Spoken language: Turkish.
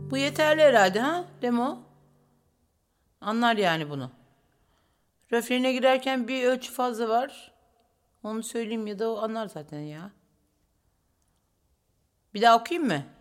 Bu yeterli herhalde ha Demo? Anlar yani bunu. Refrene girerken bir ölçü fazla var. Onu söyleyeyim ya da o anlar zaten ya. Bir daha okuyayım mı?